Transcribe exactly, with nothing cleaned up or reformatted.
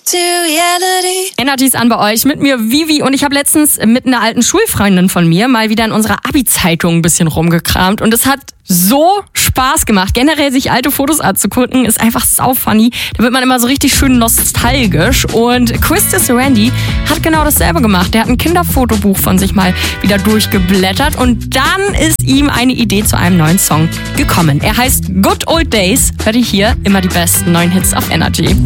to reality. Energy ist an bei euch, mit mir Vivi, und ich habe letztens mit einer alten Schulfreundin von mir mal wieder in unserer Abi-Zeitung ein bisschen rumgekramt und es hat so Spaß gemacht. Generell sich alte Fotos anzugucken, ist einfach sau funny. Da wird man immer so richtig schön nostalgisch. Und Christus Randy hat genau dasselbe gemacht. Der hat ein Kinderfotobuch von sich mal wieder durchgeblättert und dann ist ihm eine Idee zu einem neuen Song gekommen. Er heißt Good Old Days. Hört ihr hier immer die besten neuen Hits auf Energy.